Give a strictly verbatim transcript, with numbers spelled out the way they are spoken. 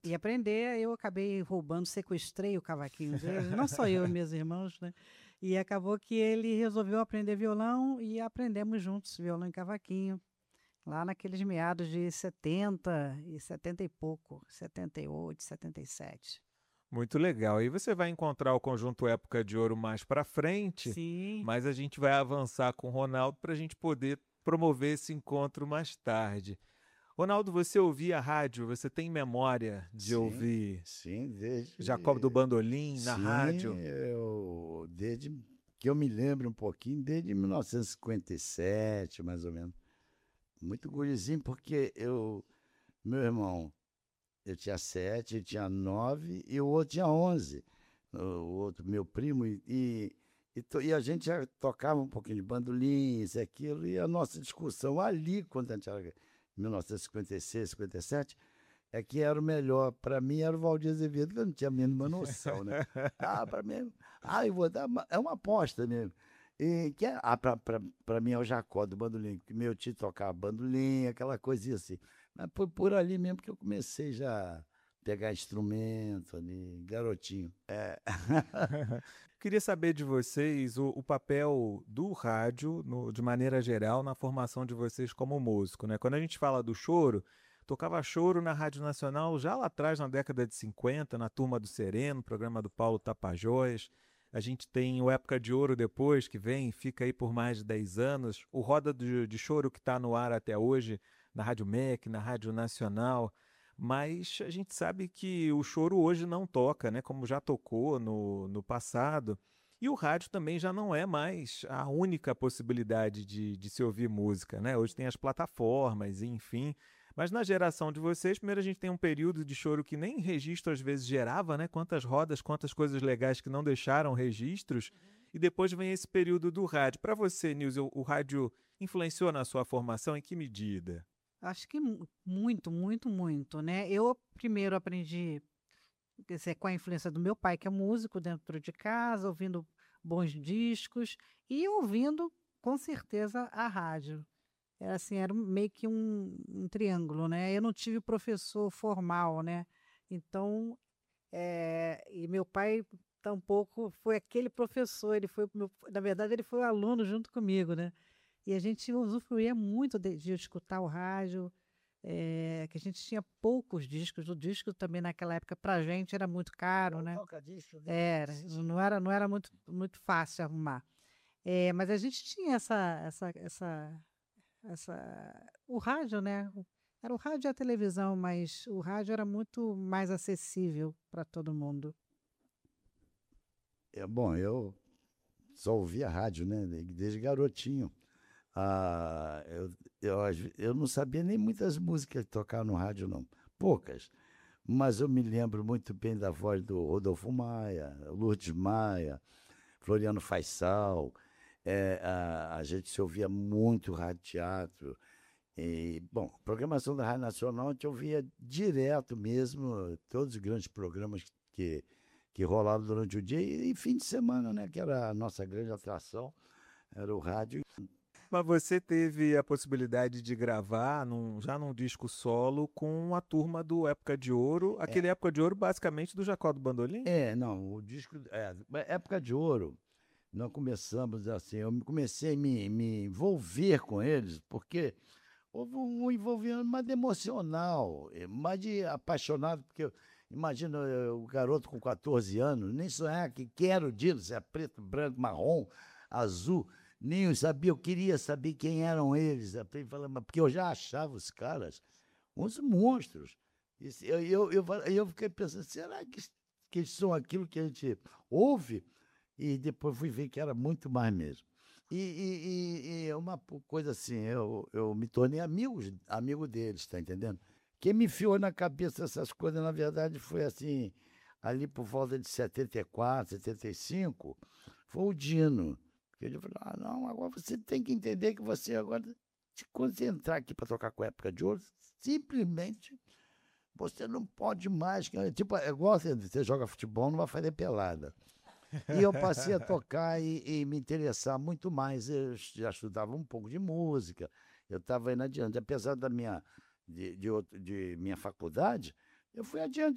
E aprender, eu acabei roubando, sequestrei o cavaquinho dele, não só eu e meus irmãos, né? E acabou que ele resolveu aprender violão e aprendemos juntos violão e cavaquinho, lá naqueles meados de setenta e setenta e pouco, setenta e oito, setenta e sete. Muito legal. E você vai encontrar o Conjunto Época de Ouro mais para frente, Sim. mas a gente vai avançar com o Ronaldo para a gente poder promover esse encontro mais tarde. Ronaldo, você ouvia rádio? Você tem memória de Sim, ouvir sim, desde... Jacob do Bandolim na Sim, rádio? eu, desde que eu me lembro um pouquinho, desde mil novecentos e cinquenta e sete, mais ou menos. Muito gurizinho, porque eu, meu irmão, eu tinha sete, ele tinha nove e o outro tinha onze. O outro, meu primo, e, e, e, to- e a gente já tocava um pouquinho de bandolim, isso e aquilo, e a nossa discussão ali, quando a gente era em mil novecentos e cinquenta e seis, cinquenta e sete, é que era o melhor. Para mim era o Valdir Azevedo, que eu não tinha a mínima noção, né? Ah, para mim, ah, eu vou dar uma, é uma aposta mesmo. E que é, ah, para mim é o Jacó do bandolim, porque meu tio tocava bandolim, aquela coisinha assim. Mas foi por ali mesmo que eu comecei já a pegar instrumento ali, garotinho. É. Queria saber de vocês o, o papel do rádio, no- de maneira geral, na formação de vocês como músico, né? Quando a gente fala do choro, tocava choro na Rádio Nacional já lá atrás, na década de cinquenta, na Turma do Sereno, programa do Paulo Tapajós. A gente tem o Época de Ouro depois, que vem, fica aí por mais de dez anos. O Roda de, de Choro, que está no ar até hoje, na Rádio M E C, na Rádio Nacional. Mas a gente sabe que o choro hoje não toca, né? Como já tocou no, no passado. E o rádio também já não é mais a única possibilidade de, de se ouvir música, né? Hoje tem as plataformas, enfim. Mas na geração de vocês, primeiro a gente tem um período de choro que nem registro às vezes gerava, né? Quantas rodas, quantas coisas legais que não deixaram registros. E depois vem esse período do rádio. Para você, Nilson, o, o rádio influenciou na sua formação em que medida? Acho que mu- muito, muito, muito, né? Eu primeiro aprendi, quer dizer, com a influência do meu pai, que é músico, dentro de casa, ouvindo bons discos e ouvindo, com certeza, a rádio. Era assim, era um- meio que um, um triângulo, né? Eu não tive professor formal, né? Então, eh, e meu pai tampouco foi aquele professor, ele foi, o meu, na verdade, ele foi o aluno junto comigo, né? E a gente usufruía muito de, de escutar o rádio, eh, que a gente tinha poucos discos. O disco também naquela época para a gente era muito caro, né? Toca-disco, né? Era, não era, não era muito, muito fácil arrumar. Eh, mas a gente tinha essa, essa, essa, essa, o rádio, né? Era o rádio e a televisão, mas o rádio era muito mais acessível para todo mundo. É, bom, eu só ouvia rádio, né? Desde garotinho. Ah, eu, eu, às ve- eu não sabia nem muitas músicas que tocavam no rádio, não. Poucas. Mas eu me lembro muito bem da voz do Rodolfo Maia, Lourdes Maia, Floriano Faisal. É, a, a gente se ouvia muito rádio teatro. E, bom, programação da Rádio Nacional a gente ouvia direto mesmo, todos os grandes programas que, que rolavam durante o dia e, e fim de semana, né? Que era a nossa grande atração, era o rádio. Mas você teve a possibilidade de gravar num- já num disco solo com a turma do Época de Ouro, aquele Época de Ouro basicamente do Jacó do Bandolim? É, não, o disco, é, época de ouro, nós começamos assim, eu comecei a me, me envolver com eles, porque houve um envolvimento mais emocional, eh, mais de apaixonado, porque eu- imagina eh, o garoto com quatorze anos, nem sonhar que quero disso, se é preto, branco, marrom, azul, nem eu sabia, eu queria saber quem eram eles, até falando, mas porque eu já achava os caras uns monstros. E se- Eu, eu, eu, fa- eu fiquei pensando, será que, que eles são aquilo que a gente ouve? E depois fui ver que era muito mais mesmo. E, e, e- e uma po- coisa assim, eu, eu me tornei amigo, amigo deles, tá entendendo? Quem me enfiou na cabeça essas coisas, na verdade, foi assim, ali por volta de setenta e quatro, setenta e cinco, foi o Dino. Que ele falou, ah, não, agora você tem que entender que você agora se concentrar aqui para tocar com a época de ouro, simplesmente você não pode mais. que- Tipo, é igual você, você joga futebol, não vai fazer pelada. E eu passei a tocar e, e me interessar muito mais. Eu já estudava um pouco de música, eu estava indo adiante. Apesar da minha, de, de, outro- de minha faculdade, eu fui adiante.